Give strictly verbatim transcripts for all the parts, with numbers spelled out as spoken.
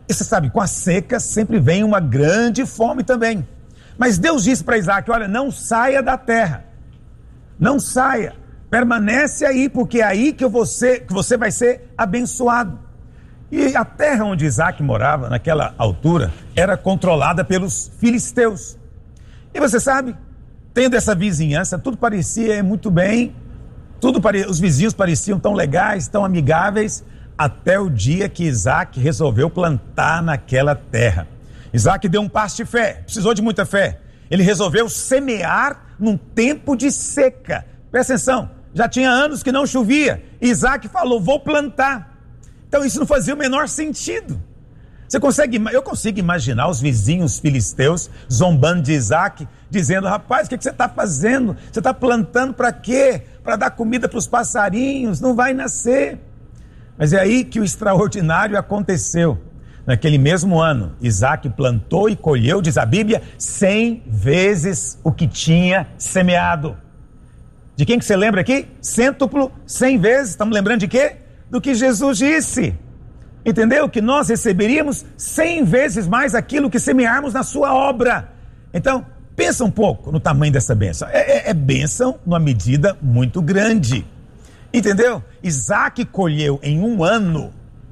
E você sabe, com a seca sempre vem uma grande fome também. Mas Deus disse para Isaac, olha, não saia da terra. Não saia. Permanece aí, porque é aí que você, que você vai ser abençoado. E a terra onde Isaac morava, naquela altura, era controlada pelos filisteus. E você sabe, tendo essa vizinhança, tudo parecia muito bem, tudo pare... os vizinhos pareciam tão legais, tão amigáveis, até o dia que Isaac resolveu plantar naquela terra. Isaac deu um passo de fé, precisou de muita fé. Ele resolveu semear num tempo de seca. Presta atenção, já tinha anos que não chovia. Isaac falou, vou plantar. Então isso não fazia o menor sentido. Você consegue, eu consigo imaginar os vizinhos filisteus zombando de Isaac, dizendo, rapaz, o que, que você está fazendo? Você está plantando para quê? Para dar comida para os passarinhos, não vai nascer. Mas é aí que o extraordinário aconteceu. Naquele mesmo ano, Isaac plantou e colheu, diz a Bíblia, cem vezes o que tinha semeado. De quem que você lembra aqui? Cêntuplo, cem vezes. Estamos lembrando de quê? Do que Jesus disse. Entendeu? Que nós receberíamos cem vezes mais aquilo que semearmos na sua obra. Então, pensa um pouco no tamanho dessa bênção. É, é, é bênção numa medida muito grande. Entendeu? Isaac colheu em um ano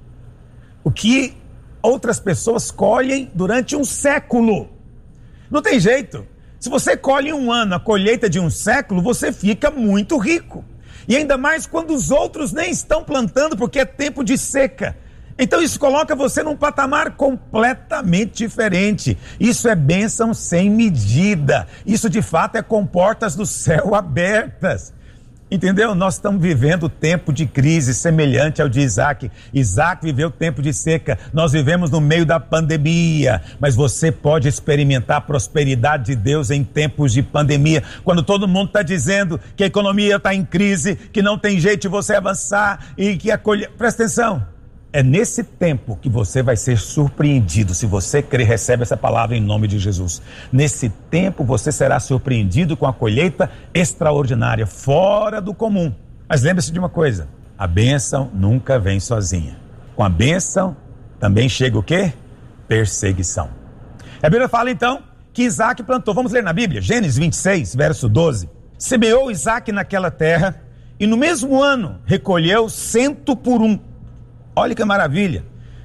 o que outras pessoas colhem durante um século. Não tem jeito. Se você colhe em um ano a colheita de um século, você fica muito rico. E ainda mais quando os outros nem estão plantando, porque é tempo de seca. Então isso coloca você num patamar completamente diferente. Isso é bênção sem medida. Isso de fato é com portas do céu abertas. Entendeu? Nós estamos vivendo tempo de crise semelhante ao de Isaac. Isaac viveu tempo de seca. Nós vivemos no meio da pandemia. Mas você pode experimentar a prosperidade de Deus em tempos de pandemia. Quando todo mundo está dizendo que a economia está em crise, que não tem jeito de você avançar e que a colheita... Presta atenção. É nesse tempo que você vai ser surpreendido. Se você crer, recebe essa palavra em nome de Jesus. Nesse tempo você será surpreendido com a colheita extraordinária, fora do comum. Mas lembre-se de uma coisa, a bênção nunca vem sozinha. Com a bênção também chega o quê? Perseguição. A Bíblia fala então que Isaac plantou. Vamos ler na Bíblia, Gênesis vinte e seis, verso doze. Semeou Isaac naquela terra e no mesmo ano recolheu cento por um. Olha que maravilha,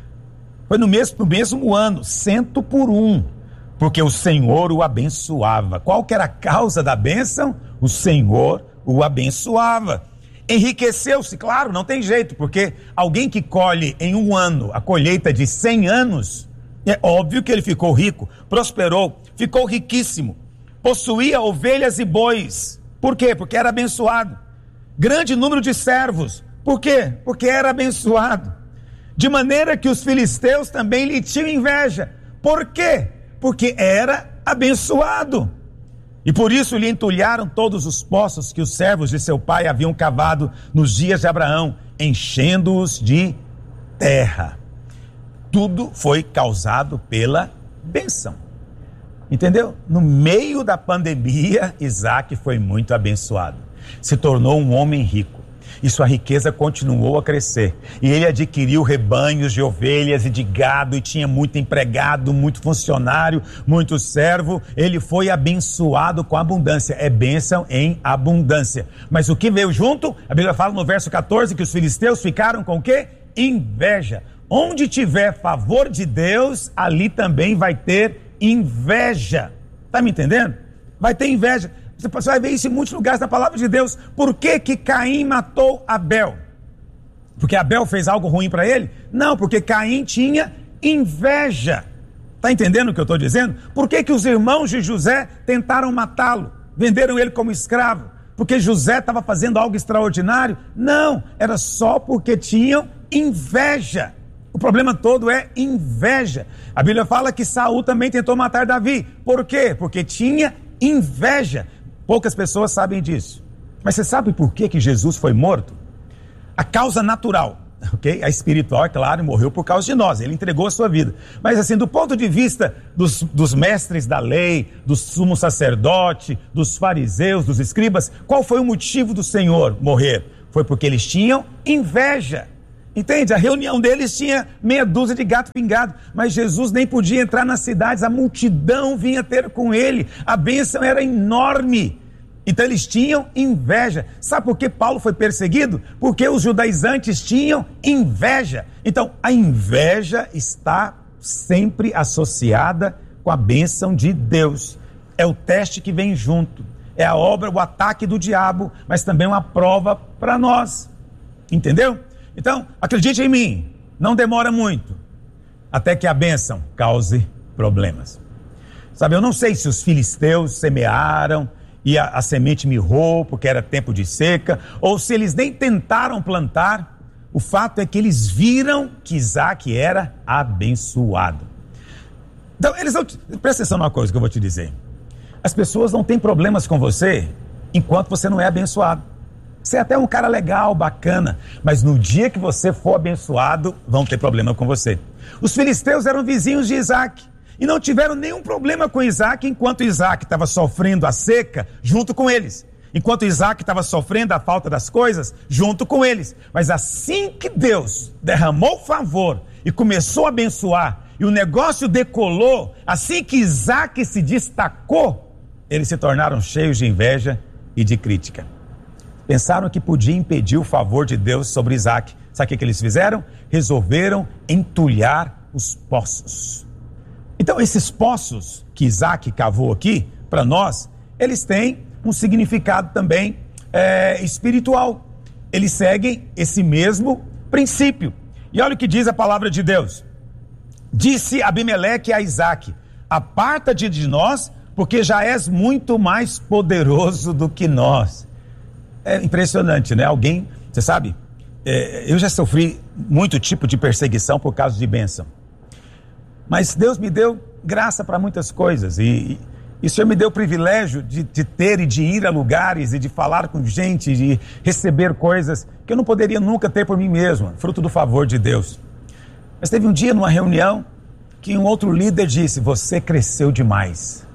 foi no mesmo, no mesmo ano, cento por um, porque o Senhor o abençoava. Qual que era a causa da bênção? O Senhor o abençoava. Enriqueceu-se, claro, não tem jeito, porque alguém que colhe em um ano a colheita de cem anos, é óbvio que ele ficou rico, prosperou, ficou riquíssimo, possuía ovelhas e bois. Por quê? Porque era abençoado. Grande número de servos. Por quê? Porque era abençoado. De maneira que os filisteus também lhe tinham inveja. Por quê? Porque era abençoado. E por isso lhe entulharam todos os poços que os servos de seu pai haviam cavado nos dias de Abraão, enchendo-os de terra. Tudo foi causado pela bênção. Entendeu? No meio da pandemia, Isaac foi muito abençoado. Se tornou um homem rico. E sua riqueza continuou a crescer. E ele adquiriu rebanhos de ovelhas e de gado, e tinha muito empregado, muito funcionário, muito servo. Ele foi abençoado com abundância. É bênção em abundância. Mas o que veio junto? A Bíblia fala no verso catorze que os filisteus ficaram com o quê? Inveja. Onde tiver favor de Deus, ali também vai ter inveja. Está me entendendo? Vai ter inveja. Você vai ver isso em muitos lugares na palavra de Deus. Por que que Caim matou Abel? Porque Abel fez algo ruim para ele? Não, porque Caim tinha inveja. Está entendendo o que eu estou dizendo? Por que que os irmãos de José tentaram matá-lo? Venderam ele como escravo? Porque José estava fazendo algo extraordinário? Não, era só porque tinham inveja. O problema todo é inveja. A Bíblia fala que Saul também tentou matar Davi. Por quê? Porque tinha inveja. Poucas pessoas sabem disso. Mas você sabe por que que Jesus foi morto? A causa natural, ok? A espiritual, é claro, morreu por causa de nós. Ele entregou a sua vida. Mas assim, do ponto de vista dos, dos mestres da lei, do sumo sacerdote, dos fariseus, dos escribas, qual foi o motivo do Senhor morrer? Foi porque eles tinham inveja. Entende? A reunião deles tinha meia dúzia de gato pingado, mas Jesus nem podia entrar nas cidades, a multidão vinha ter com ele, a bênção era enorme. Então eles tinham inveja. Sabe por que Paulo foi perseguido? Porque os judaizantes tinham inveja. Então a inveja está sempre associada com a bênção de Deus. É o teste que vem junto, é a obra, o ataque do diabo, mas também uma prova para nós. Entendeu? Então, acredite em mim, não demora muito, até que a bênção cause problemas. Sabe, eu não sei se os filisteus semearam e a, a semente mirrou porque era tempo de seca, ou se eles nem tentaram plantar. O fato é que eles viram que Isaac era abençoado. Então, eles não... Presta atenção numa coisa que eu vou te dizer. As pessoas não têm problemas com você enquanto você não é abençoado. Você é até um cara legal, bacana, mas no dia que você for abençoado, vão ter problema com você. Os filisteus eram vizinhos de Isaac e não tiveram nenhum problema com Isaac enquanto Isaac estava sofrendo a seca junto com eles. Enquanto Isaac estava sofrendo a falta das coisas junto com eles. Mas assim que Deus derramou favor e começou a abençoar e o negócio decolou, assim que Isaac se destacou, eles se tornaram cheios de inveja e de crítica. Pensaram que podia impedir o favor de Deus sobre Isaac. Sabe o que, que eles fizeram? Resolveram entulhar os poços. Então esses poços que Isaac cavou aqui, para nós, eles têm um significado também é, espiritual. Eles seguem esse mesmo princípio. E olha o que diz a palavra de Deus. Disse Abimeleque a Isaac: aparta-te de nós, porque já és muito mais poderoso do que nós. É impressionante, né? Alguém, você sabe, é, eu já sofri muito tipo de perseguição por causa de bênção. Mas Deus me deu graça para muitas coisas. E, e o Senhor me deu o privilégio de, de ter e de ir a lugares e de falar com gente, de receber coisas que eu não poderia nunca ter por mim mesmo, fruto do favor de Deus. Mas teve um dia numa reunião que um outro líder disse: você cresceu demais.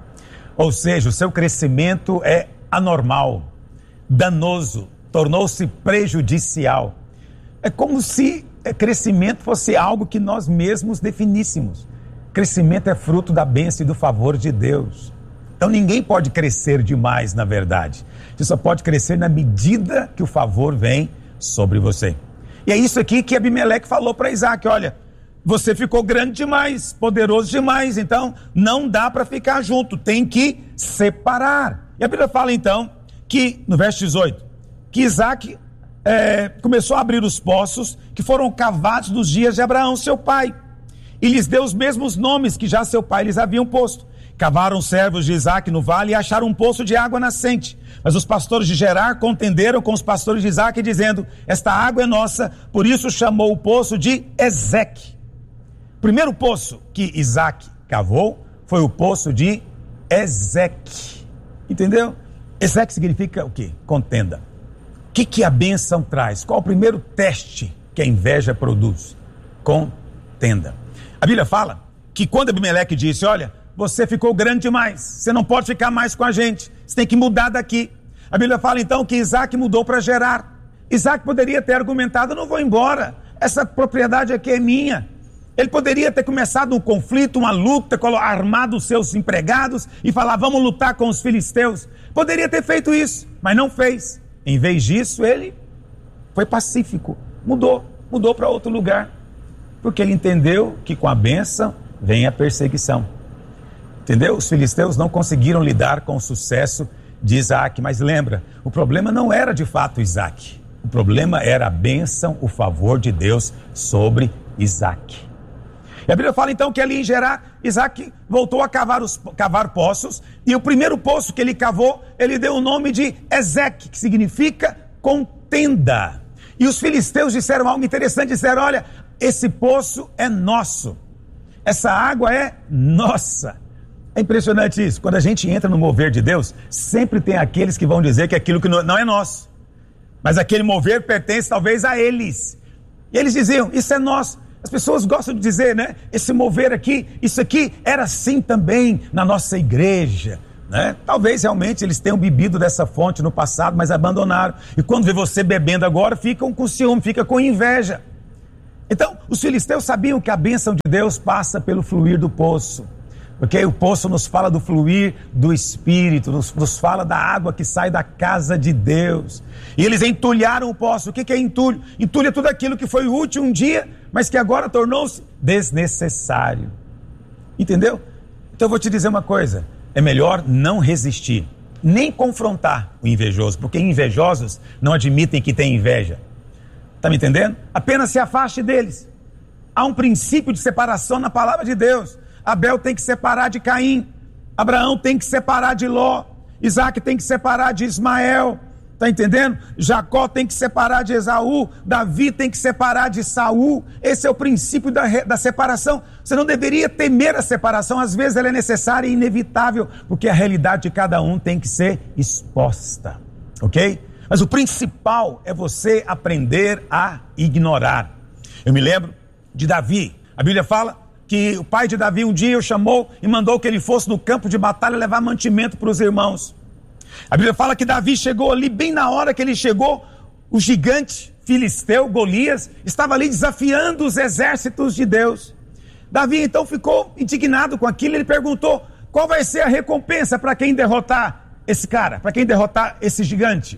Ou seja, o seu crescimento é anormal, danoso, tornou-se prejudicial. É como se crescimento fosse algo que nós mesmos definíssemos. Crescimento é fruto da bênção e do favor de Deus. Então ninguém pode crescer demais, na verdade. Você só pode crescer na medida que o favor vem sobre você. E é isso aqui que Abimeleque falou para Isaac: olha, você ficou grande demais, poderoso demais, então não dá para ficar junto, tem que separar. E a Bíblia fala então que, no verso dezoito, que Isaac é, começou a abrir os poços que foram cavados nos dias de Abraão, seu pai, e lhes deu os mesmos nomes que já seu pai lhes haviam posto. Cavaram os servos de Isaac no vale e acharam um poço de água nascente. Mas os pastores de Gerar contenderam com os pastores de Isaac, dizendo: esta água é nossa. Por isso chamou o poço de Ezeque. O primeiro poço que Isaac cavou foi o poço de Ezeque. Entendeu? Ezeque significa o quê? Contenda. O que, que a bênção traz? Qual o primeiro teste que a inveja produz? Contenda. A Bíblia fala que quando Abimeleque disse: olha, você ficou grande demais, você não pode ficar mais com a gente, você tem que mudar daqui. A Bíblia fala então que Isaac mudou para Gerar. Isaac poderia ter argumentado: eu não vou embora, essa propriedade aqui é minha. Ele poderia ter começado um conflito, uma luta, armado os seus empregados e falar: vamos lutar com os filisteus. Poderia ter feito isso, mas não fez. Em vez disso, ele foi pacífico, mudou, mudou para outro lugar, porque ele entendeu que com a bênção vem a perseguição. Entendeu? Os filisteus não conseguiram lidar com o sucesso de Isaac, mas lembra, o problema não era de fato Isaac, o problema era a bênção, o favor de Deus sobre Isaac. E a Bíblia fala então que ali em Gerar, Isaac voltou a cavar, os, cavar poços, e o primeiro poço que ele cavou, ele deu o nome de Ezeque, que significa contenda. E os filisteus disseram algo interessante, disseram: olha, esse poço é nosso, essa água é nossa. É impressionante isso, quando a gente entra no mover de Deus, sempre tem aqueles que vão dizer que aquilo que não é nosso, mas aquele mover pertence talvez a eles. E eles diziam: isso é nosso. As pessoas gostam de dizer, né? Esse mover aqui, isso aqui era assim também na nossa igreja, né? Talvez realmente eles tenham bebido dessa fonte no passado, mas abandonaram. E quando vê você bebendo agora, ficam com ciúme, ficam com inveja. Então, os filisteus sabiam que a bênção de Deus passa pelo fluir do poço. Porque o poço nos fala do fluir do Espírito, nos, nos fala da água que sai da casa de Deus. E eles entulharam o poço. O que, que é entulho? Entulho é tudo aquilo que foi útil um dia, mas que agora tornou-se desnecessário. Entendeu? Então eu vou te dizer uma coisa. É melhor não resistir, nem confrontar o invejoso, porque invejosos não admitem que têm inveja. Está me entendendo? Apenas se afaste deles. Há um princípio de separação na palavra de Deus. Abel tem que separar de Caim, Abraão tem que separar de Ló, Isaac tem que separar de Ismael, está entendendo? Jacó tem que separar de Esaú, Davi tem que separar de Saul. Esse é o princípio da, da separação. Você não deveria temer a separação, às vezes ela é necessária e inevitável, porque a realidade de cada um tem que ser exposta, ok? Mas o principal é você aprender a ignorar. Eu me lembro de Davi, a Bíblia fala que o pai de Davi um dia o chamou e mandou que ele fosse no campo de batalha levar mantimento para os irmãos. A Bíblia fala que Davi chegou ali, bem na hora que ele chegou, o gigante filisteu, Golias, estava ali desafiando os exércitos de Deus. Davi então ficou indignado com aquilo, ele perguntou, qual vai ser a recompensa para quem derrotar esse cara, para quem derrotar esse gigante?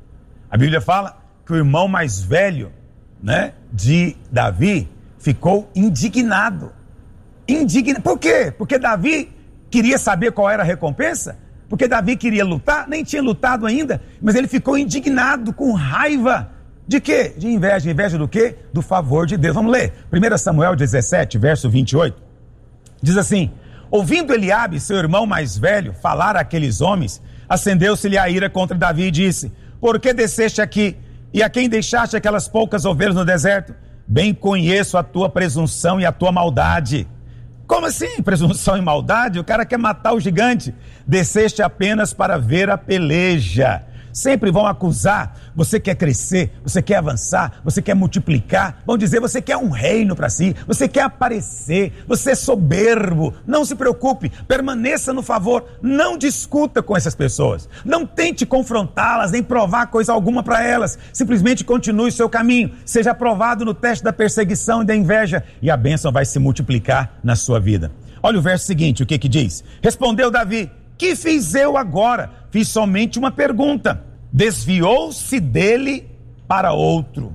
A Bíblia fala que o irmão mais velho, né, de Davi ficou indignado. Indigna. Por quê? Porque Davi queria saber qual era a recompensa? Porque Davi queria lutar? Nem tinha lutado ainda, mas ele ficou indignado, com raiva. De quê? De inveja. Inveja do quê? Do favor de Deus. Vamos ler. primeiro Samuel dezessete, verso vinte e oito. Diz assim, ouvindo Eliabe, seu irmão mais velho, falar àqueles homens, acendeu-se-lhe a ira contra Davi e disse, por que desceste aqui? E a quem deixaste aquelas poucas ovelhas no deserto? Bem conheço a tua presunção e a tua maldade. Como assim, presunção e maldade? O cara quer matar o gigante. Desceste apenas para ver a peleja. Sempre vão acusar. Você quer crescer, você quer avançar, você quer multiplicar. Vão dizer, você quer um reino para si, você quer aparecer, você é soberbo. Não se preocupe, permaneça no favor. Não discuta com essas pessoas. Não tente confrontá-las, nem provar coisa alguma para elas. Simplesmente continue o seu caminho. Seja aprovado no teste da perseguição e da inveja, e a bênção vai se multiplicar na sua vida. Olha o verso seguinte, o que que diz? Respondeu Davi, que fiz eu agora? Fiz somente uma pergunta. Desviou-se dele para outro.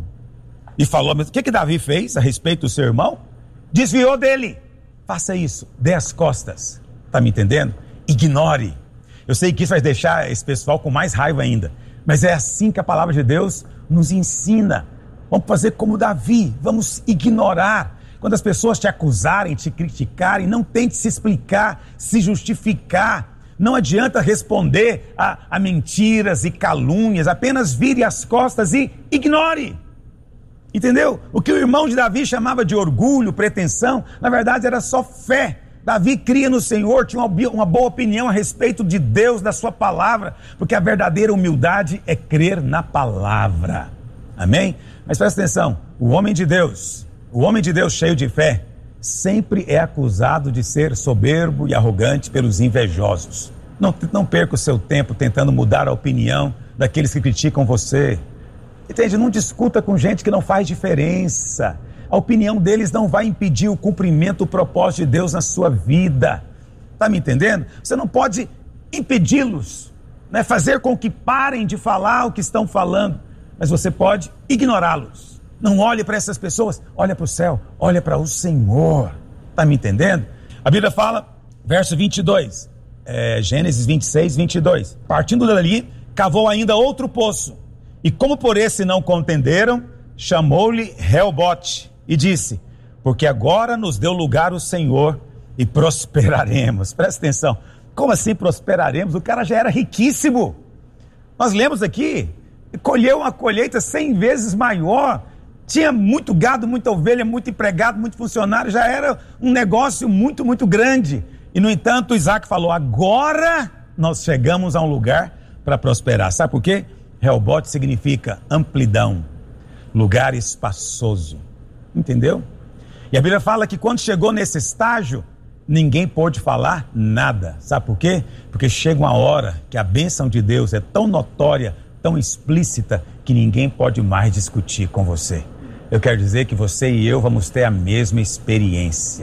E falou, o que que Davi fez a respeito do seu irmão? Desviou dele. Faça isso, dê as costas. Está me entendendo? Ignore. Eu sei que isso vai deixar esse pessoal com mais raiva ainda, mas é assim que a palavra de Deus nos ensina. Vamos fazer como Davi, vamos ignorar. Quando as pessoas te acusarem, te criticarem, não tente se explicar, se justificar. Não adianta responder a, a mentiras e calúnias, apenas vire as costas e ignore. Entendeu? O que o irmão de Davi chamava de orgulho, pretensão, na verdade era só fé. Davi cria no Senhor, tinha uma, uma boa opinião a respeito de Deus, da sua palavra, porque a verdadeira humildade é crer na palavra. Amém? Mas presta atenção, o homem de Deus, o homem de Deus cheio de fé, sempre é acusado de ser soberbo e arrogante pelos invejosos. Não, não perca o seu tempo tentando mudar a opinião daqueles que criticam você. Entende? Não discuta com gente que não faz diferença. A opinião deles não vai impedir o cumprimento do propósito de Deus na sua vida. Está me entendendo? Você não pode impedi-los, né? Fazer com que parem de falar o que estão falando, mas você pode ignorá-los. Não olhe para essas pessoas, olha para o céu, olha para o Senhor. Está me entendendo? A Bíblia fala, verso vinte e dois, é, Gênesis vinte e seis, vinte e dois. Partindo dali, cavou ainda outro poço, e como por esse não contenderam, chamou-lhe Reobote, e disse, porque agora nos deu lugar o Senhor, e prosperaremos. Presta atenção, como assim prosperaremos? O cara já era riquíssimo. Nós lemos aqui, colheu uma colheita cem vezes maior, tinha muito gado, muita ovelha, muito empregado, muito funcionário, já era um negócio muito, muito grande. E no entanto, Isaac falou, agora nós chegamos a um lugar para prosperar. Sabe por quê? Reobote significa amplidão, lugar espaçoso. Entendeu? E a Bíblia fala que quando chegou nesse estágio, ninguém pôde falar nada. Sabe por quê? Porque chega uma hora que a bênção de Deus é tão notória, tão explícita, que ninguém pode mais discutir com você. Eu quero dizer que você e eu vamos ter a mesma experiência.